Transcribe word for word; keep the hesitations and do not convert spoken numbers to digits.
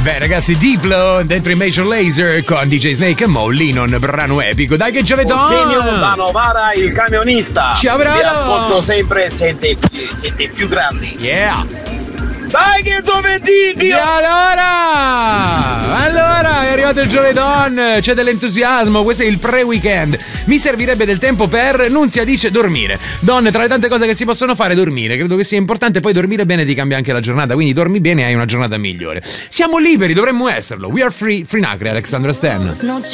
Beh ragazzi, Diplo dentro i Major Lazer con D J Snake e Mo Linon, brano epico. Dai che giovedì! Genio da Novara, il camionista. Ciao, bravo! Vi ascolto sempre, siete, siete più grandi. Yeah! Dai che giovedì, Dio! E allora, allora è arrivato il giovedon, c'è dell'entusiasmo, questo è il pre-weekend. Mi servirebbe del tempo per, Nunzia dice, dormire. Donne, tra le tante cose che si possono fare, dormire. Credo che sia importante, poi dormire bene ti cambia anche la giornata, quindi dormi bene e hai una giornata migliore. Siamo liberi, dovremmo esserlo. We are free, free Nacre, Alexandra Stan.